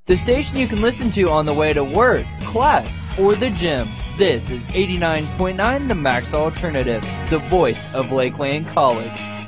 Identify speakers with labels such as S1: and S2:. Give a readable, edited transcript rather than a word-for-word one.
S1: The station you can listen to on the way to work, class, or the gym. This is 89.9 The Max Alternative, the voice of Lakeland College.